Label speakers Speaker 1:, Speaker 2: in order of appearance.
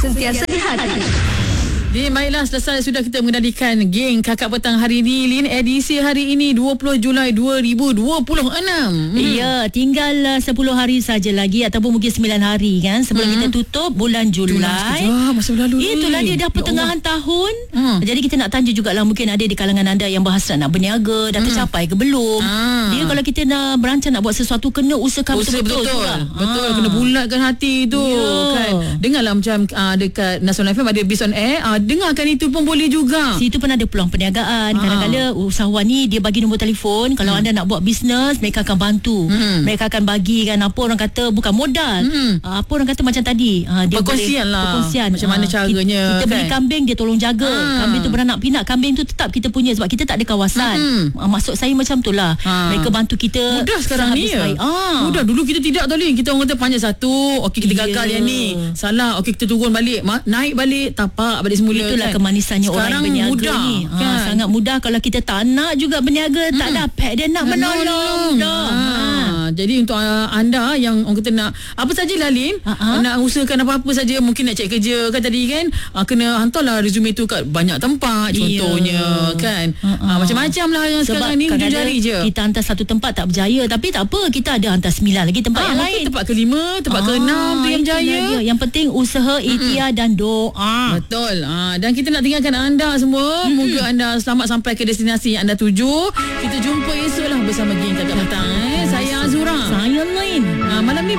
Speaker 1: sentiasa di hati.
Speaker 2: Baiklah, selesai sudah kita mengendalikan geng Kakak Petang hari ini, Lin. Edisi hari ini 20 Julai 2026.
Speaker 3: Ya, tinggal 10 hari saja lagi ataupun mungkin 9 hari kan sebelum kita tutup bulan Julai.
Speaker 2: Masa berlalu.
Speaker 3: Itulah dia dah pertengahan tahun. Jadi kita nak tanya jugalah, mungkin ada di kalangan anda yang berhasrat nak berniaga, dah tercapai ke belum? Dia kalau kita nak berancang nak buat sesuatu, kena usahakan betul-betul.
Speaker 2: Betul, kena bulatkan hati tu kan. Dengarlah macam dekat National FM ada Biz on Air. Dengarkan itu pun boleh juga.
Speaker 3: Situ pun ada peluang perniagaan. Kadang-kadang usahawan ni dia bagi nombor telefon. Kalau anda nak buat bisnes, mereka akan bantu. Mereka akan bagikan apa orang kata bukan modal. Apa orang kata macam tadi. Dia
Speaker 2: perkongsian lah.
Speaker 3: Perkongsian.
Speaker 2: Macam mana caranya.
Speaker 3: Kita beli kambing, dia tolong jaga. Kambing tu beranak pinak. Kambing tu tetap kita punya sebab kita tak ada kawasan. Maksud saya macam tu lah. Mereka bantu kita.
Speaker 2: Mudah sekarang ni ya. Mudah. Dulu kita tidak tadi. Kita orang kata panjat satu. Okey, kita gagal yang ni. Salah. Okey, kita turun balik. Naik balik. Tapak balik semula.
Speaker 3: Itulah kan memanisannya orang berniaga mudah, ni kan? Sangat mudah. Kalau kita tak nak juga berniaga, tak dapat dia nak menolong.
Speaker 2: Jadi untuk anda yang orang kata nak apa sajalah, Lin, nak usahakan apa-apa saja, mungkin nak cari kerja kan tadi kan, kena hantarlah resume tu kat banyak tempat contohnya kan. Macam-macam lah yang sekarang ni hujung jari je.
Speaker 3: Kita hantar satu tempat tak berjaya, tapi tak apa, kita ada hantar 9 lagi tempat yang lain.
Speaker 2: Tempat ke-5, tempat ke-6 tu yang berjaya.
Speaker 3: Yang penting usaha, ikhtiar dan doa.
Speaker 2: Betul. Dan kita nak tinggalkan anda semua. Moga anda selamat sampai ke destinasi yang anda tuju. Kita jumpa esok lah bersama geng Kakak Petang. Saya Azul.